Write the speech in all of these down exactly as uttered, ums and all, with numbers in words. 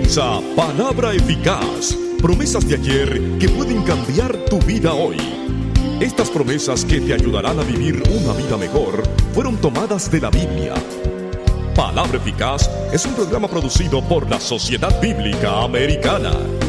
Comienza Palabra Eficaz, promesas de ayer que pueden cambiar tu vida hoy. Estas promesas que te ayudarán a vivir una vida mejor fueron tomadas de la Biblia. Palabra Eficaz es un programa producido por la Sociedad Bíblica Americana.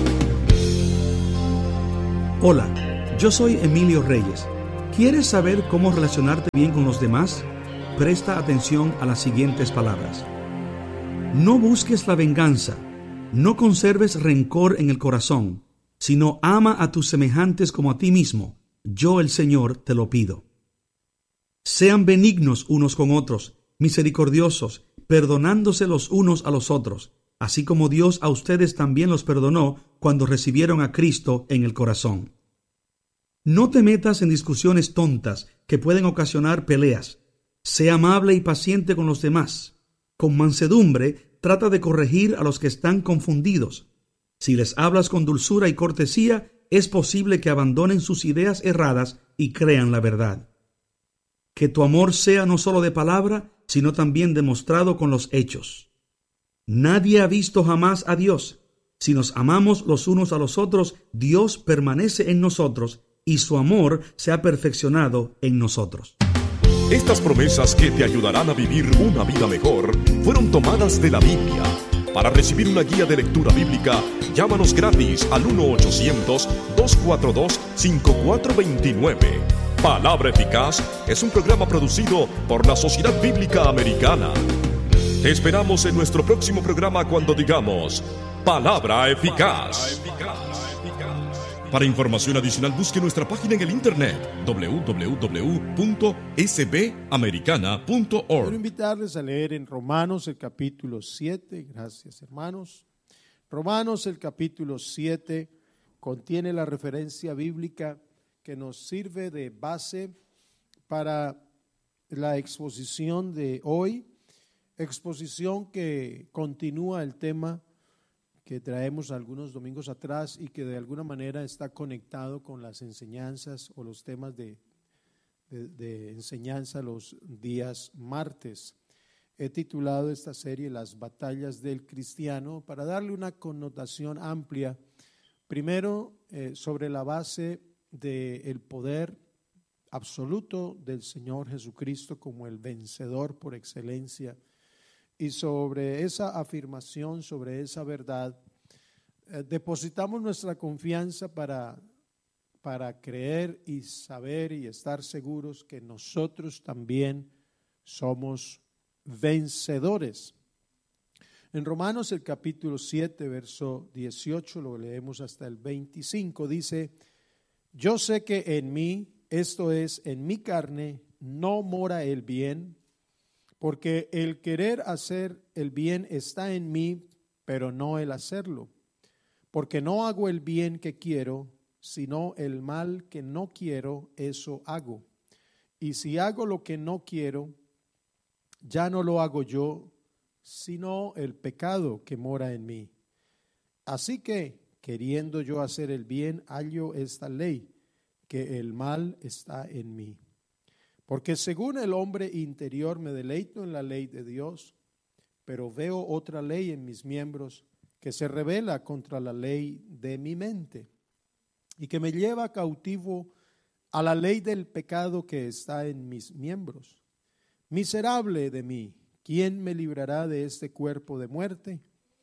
Hola, yo soy Emilio Reyes. ¿Quieres saber cómo relacionarte bien con los demás? Presta atención a las siguientes palabras. No busques la venganza, no conserves rencor en el corazón, sino ama a tus semejantes como a ti mismo. Yo, el Señor, te lo pido. Sean benignos unos con otros, misericordiosos, perdonándose los unos a los otros, así como Dios a ustedes también los perdonó cuando recibieron a Cristo en el corazón. No te metas en discusiones tontas que pueden ocasionar peleas. Sé amable y paciente con los demás. Con mansedumbre, trata de corregir a los que están confundidos. Si les hablas con dulzura y cortesía, es posible que abandonen sus ideas erradas y crean la verdad. Que tu amor sea no solo de palabra, sino también demostrado con los hechos. Nadie ha visto jamás a Dios. Si nos amamos los unos a los otros, Dios permanece en nosotros y su amor se ha perfeccionado en nosotros. Estas promesas que te ayudarán a vivir una vida mejor fueron tomadas de la Biblia. Para recibir una guía de lectura bíblica, llámanos gratis al uno ochocientos, dos cuatro dos, cinco cuatro dos nueve. Palabra Eficaz es un programa producido por la Sociedad Bíblica Americana. Te esperamos en nuestro próximo programa cuando digamos Palabra Eficaz. Para información adicional, busque nuestra página en el internet doble u doble u doble u punto s b americana punto org. Quiero invitarles a leer en Romanos el capítulo siete. Gracias, hermanos. Romanos el capítulo siete contiene la referencia bíblica que nos sirve de base para la exposición de hoy, exposición que continúa el tema que traemos algunos domingos atrás y que de alguna manera está conectado con las enseñanzas o los temas de, de, de enseñanza los días martes. He titulado esta serie Las batallas del cristiano para darle una connotación amplia, primero eh, sobre la base del poder absoluto del Señor Jesucristo como el vencedor por excelencia. Y sobre esa afirmación, sobre esa verdad, eh, depositamos nuestra confianza para, para creer y saber y estar seguros que nosotros también somos vencedores. En Romanos el capítulo siete, verso dieciocho, lo leemos hasta el veinticinco, dice: Yo sé que en mí, esto es, en mi carne, no mora el bien, porque el querer hacer el bien está en mí, pero no el hacerlo. Porque no hago el bien que quiero, sino el mal que no quiero, eso hago. Y si hago lo que no quiero, ya no lo hago yo, sino el pecado que mora en mí. Así que, queriendo yo hacer el bien, hallo esta ley, que el mal está en mí. Porque según el hombre interior me deleito en la ley de Dios, pero veo otra ley en mis miembros que se rebela contra la ley de mi mente y que me lleva cautivo a la ley del pecado que está en mis miembros. Miserable de mí, ¿quién me librará de este cuerpo de muerte?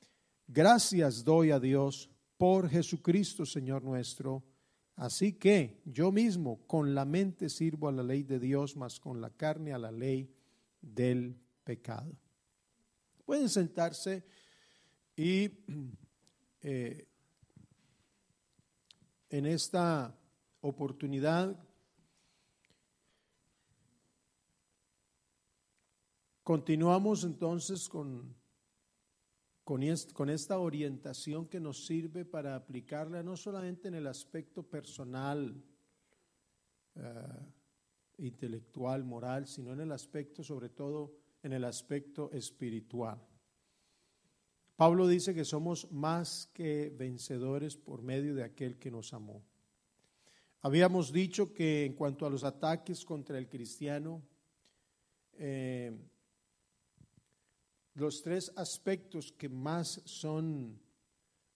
Gracias doy a Dios por Jesucristo, Señor nuestro. Así que yo mismo con la mente sirvo a la ley de Dios, mas con la carne a la ley del pecado. Pueden sentarse y eh, en esta oportunidad continuamos entonces con Con, est, con esta orientación que nos sirve para aplicarla no solamente en el aspecto personal, uh, intelectual, moral, sino en el aspecto, sobre todo, en el aspecto espiritual. Pablo dice que somos más que vencedores por medio de aquel que nos amó. Habíamos dicho que en cuanto a los ataques contra el cristiano, eh, los tres aspectos que más son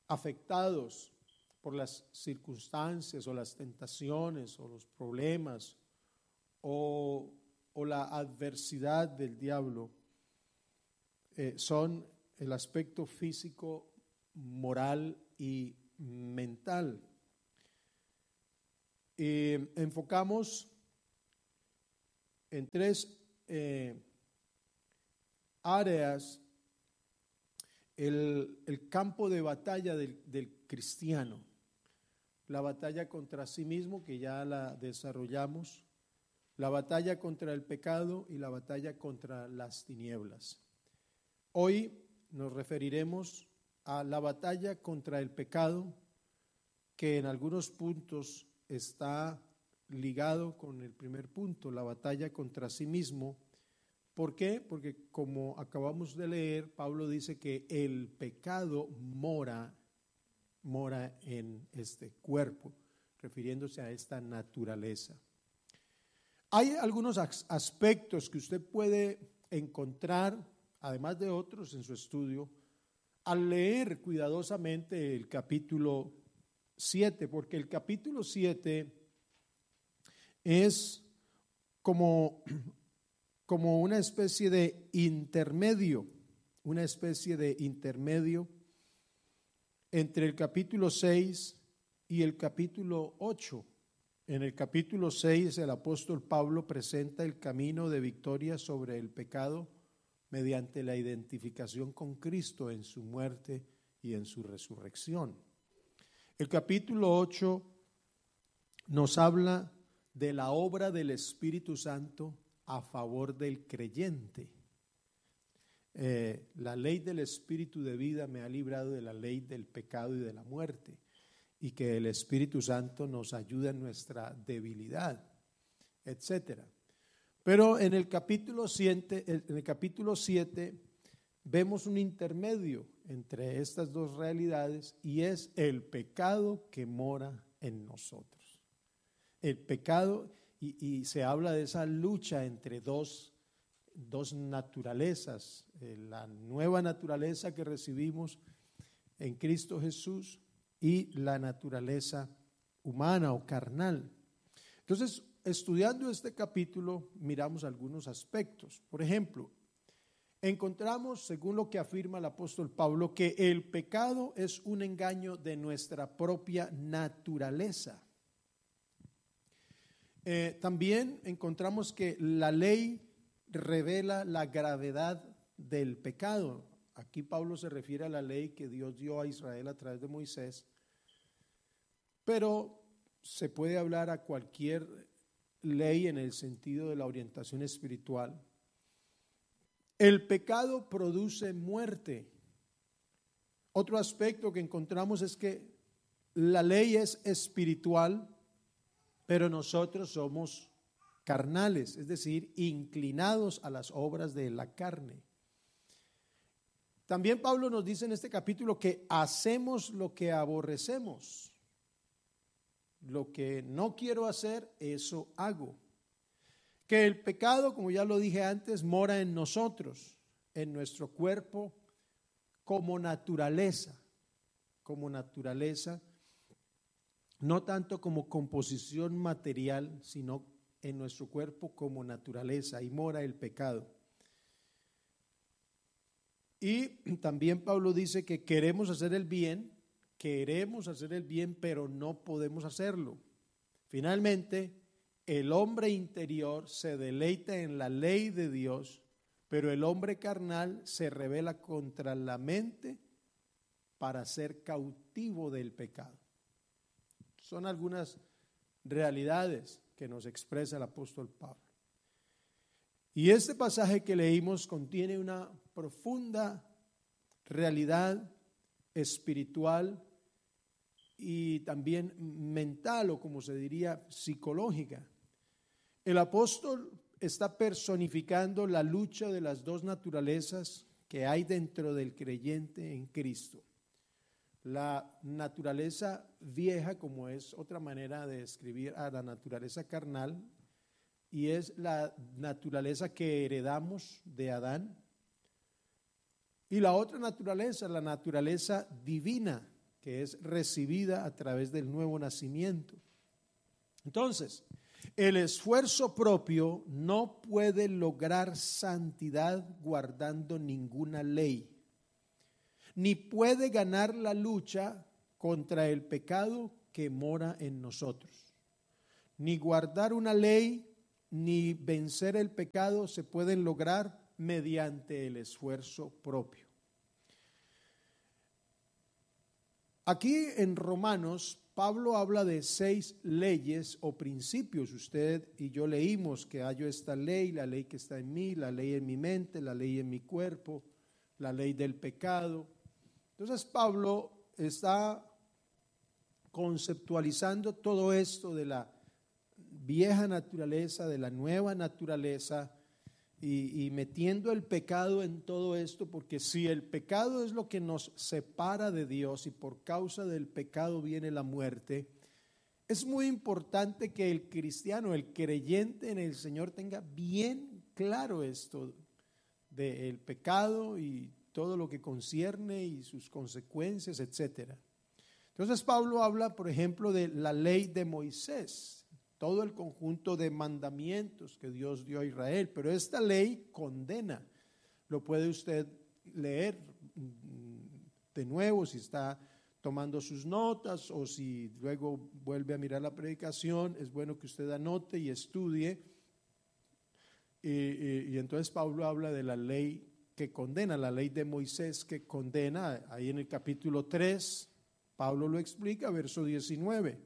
afectados por las circunstancias o las tentaciones o los problemas o, o la adversidad del diablo, eh, son el aspecto físico, moral y mental. Eh, enfocamos en tres eh, áreas el, el campo de batalla del, del cristiano. La batalla contra sí mismo, que ya la desarrollamos, la batalla contra el pecado y la batalla contra las tinieblas. Hoy nos referiremos a la batalla contra el pecado, que en algunos puntos está ligado con el primer punto, la batalla contra sí mismo. ¿Por qué? Porque como acabamos de leer, Pablo dice que el pecado mora, mora en este cuerpo, refiriéndose a esta naturaleza. Hay algunos aspectos que usted puede encontrar, además de otros en su estudio, al leer cuidadosamente el capítulo siete, porque el capítulo siete es como, como una especie de intermedio, una especie de intermedio entre el capítulo seis y el capítulo ocho. En el capítulo seis el apóstol Pablo presenta el camino de victoria sobre el pecado mediante la identificación con Cristo en su muerte y en su resurrección. El capítulo ocho nos habla de la obra del Espíritu Santo a favor del creyente. Eh, la ley del Espíritu de vida me ha librado de la ley del pecado y de la muerte, y que el Espíritu Santo nos ayuda en nuestra debilidad, etcétera. Pero en el capítulo siete, en el capítulo siete vemos un intermedio entre estas dos realidades, y es el pecado que mora en nosotros. El pecado, y, y se habla de esa lucha entre dos, dos naturalezas, eh, la nueva naturaleza que recibimos en Cristo Jesús y la naturaleza humana o carnal. Entonces, estudiando este capítulo, miramos algunos aspectos. Por ejemplo, encontramos, según lo que afirma el apóstol Pablo, que el pecado es un engaño de nuestra propia naturaleza. Eh, también encontramos que la ley revela la gravedad del pecado. Aquí Pablo se refiere a la ley que Dios dio a Israel a través de Moisés, pero se puede hablar a cualquier ley en el sentido de la orientación espiritual. El pecado produce muerte. Otro aspecto que encontramos es que la ley es espiritual, pero nosotros somos carnales, es decir, inclinados a las obras de la carne. También Pablo nos dice en este capítulo que hacemos lo que aborrecemos. Lo que no quiero hacer, eso hago. Que el pecado, como ya lo dije antes, mora en nosotros, en nuestro cuerpo, como naturaleza, como naturaleza, no tanto como composición material, sino en nuestro cuerpo como naturaleza, y mora el pecado. Y también Pablo dice que queremos hacer el bien, queremos hacer el bien, pero no podemos hacerlo. Finalmente, el hombre interior se deleita en la ley de Dios, pero el hombre carnal se rebela contra la mente para ser cautivo del pecado. Son algunas realidades que nos expresa el apóstol Pablo. Y este pasaje que leímos contiene una profunda realidad espiritual y también mental, o como se diría, psicológica. El apóstol está personificando la lucha de las dos naturalezas que hay dentro del creyente en Cristo. La naturaleza vieja, como es otra manera de describir a la naturaleza carnal, y es la naturaleza que heredamos de Adán. Y la otra naturaleza, la naturaleza divina, que es recibida a través del nuevo nacimiento. Entonces, el esfuerzo propio no puede lograr santidad guardando ninguna ley, ni puede ganar la lucha contra el pecado que mora en nosotros. Ni guardar una ley, ni vencer el pecado se pueden lograr mediante el esfuerzo propio. Aquí en Romanos, Pablo habla de seis leyes o principios. Usted y yo leímos que hallo esta ley, la ley que está en mí, la ley en mi mente, la ley en mi cuerpo, la ley del pecado. Entonces Pablo está conceptualizando todo esto de la vieja naturaleza, de la nueva naturaleza, y, y metiendo el pecado en todo esto, porque si el pecado es lo que nos separa de Dios y por causa del pecado viene la muerte, es muy importante que el cristiano, el creyente en el Señor tenga bien claro esto del pecado y todo lo que concierne y sus consecuencias, etcétera. Entonces Pablo habla, por ejemplo, de la ley de Moisés, todo el conjunto de mandamientos que Dios dio a Israel, pero esta ley condena. Lo puede usted leer de nuevo si está tomando sus notas o si luego vuelve a mirar la predicación. Es bueno que usted anote y estudie. Y, y, y entonces Pablo habla de la ley que condena, la ley de Moisés que condena. Ahí en el capítulo tres, Pablo lo explica, verso diecinueve.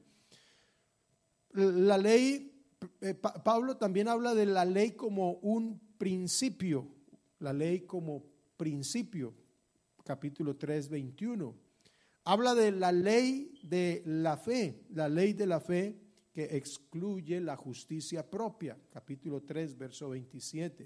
La ley, eh, pa- Pablo también habla de la ley como un principio, la ley como principio, capítulo tres, veintiuno. Habla de la ley de la fe, la ley de la fe que excluye la justicia propia, capítulo tres, verso veintisiete.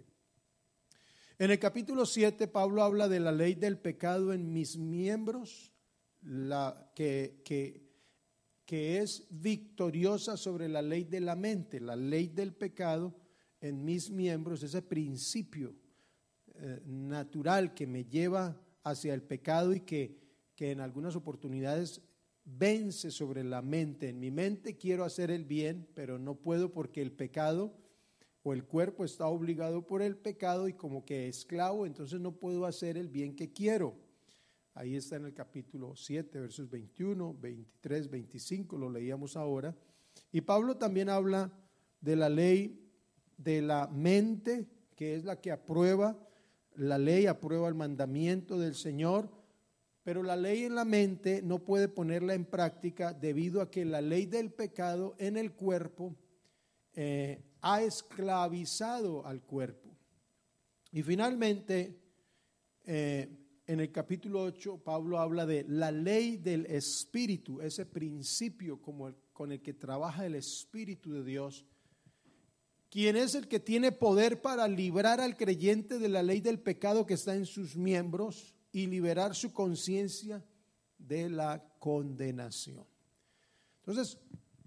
En el capítulo siete, Pablo habla de la ley del pecado en mis miembros, la que, que que es victoriosa sobre la ley de la mente, la ley del pecado en mis miembros, ese principio eh, natural que me lleva hacia el pecado y que, que en algunas oportunidades vence sobre la mente. En mi mente quiero hacer el bien, pero no puedo porque el pecado o el cuerpo está obligado por el pecado y como que esclavo, entonces no puedo hacer el bien que quiero. Ahí está en el capítulo siete, versos veintiuno, veintitrés, veinticinco, lo leíamos ahora. Y Pablo también habla de la ley de la mente, que es la que aprueba, la ley aprueba el mandamiento del Señor, pero la ley en la mente no puede ponerla en práctica debido a que la ley del pecado en el cuerpo eh, ha esclavizado al cuerpo. Y finalmente, eh, en el capítulo ocho, Pablo habla de la ley del Espíritu, ese principio como el, con el que trabaja el Espíritu de Dios, quien es el que tiene poder para librar al creyente de la ley del pecado que está en sus miembros y liberar su conciencia de la condenación. Entonces,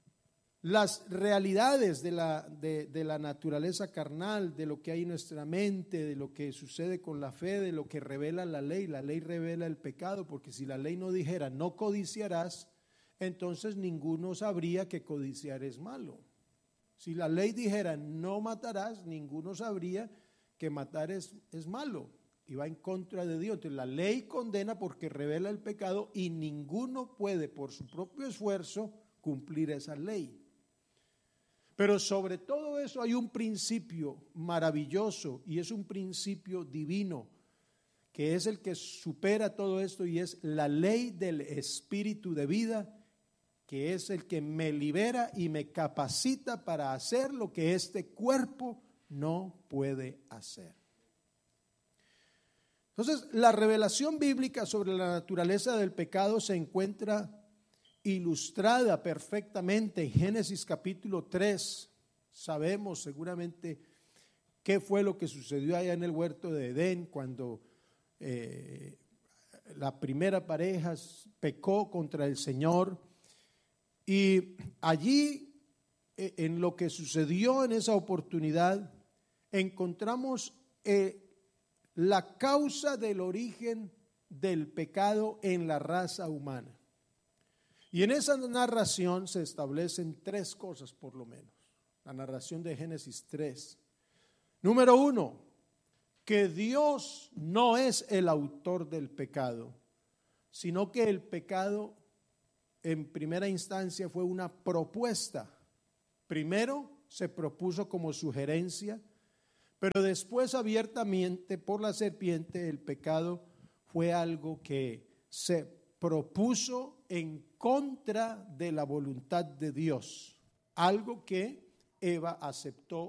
las realidades de la, de, de la naturaleza carnal, de lo que hay en nuestra mente, de lo que sucede con la fe, de lo que revela la ley. La ley revela el pecado, porque si la ley no dijera no codiciarás, entonces ninguno sabría que codiciar es malo. Si la ley dijera no matarás, ninguno sabría que matar es, es malo y va en contra de Dios. Entonces la ley condena porque revela el pecado y ninguno puede por su propio esfuerzo cumplir esa ley. Pero sobre todo eso hay un principio maravilloso y es un principio divino que es el que supera todo esto y es la ley del espíritu de vida, que es el que me libera y me capacita para hacer lo que este cuerpo no puede hacer. Entonces, la revelación bíblica sobre la naturaleza del pecado se encuentra ilustrada perfectamente en Génesis capítulo tres. Sabemos seguramente qué fue lo que sucedió allá en el huerto de Edén cuando eh, la primera pareja pecó contra el Señor. Y allí, en lo que sucedió en esa oportunidad, encontramos eh, la causa del origen del pecado en la raza humana. Y en esa narración se establecen tres cosas por lo menos. La narración de Génesis tres. Número uno, que Dios no es el autor del pecado, sino que el pecado en primera instancia fue una propuesta. Primero se propuso como sugerencia, pero después abiertamente por la serpiente el pecado fue algo que se propuso en contra de la voluntad de Dios, algo que Eva aceptó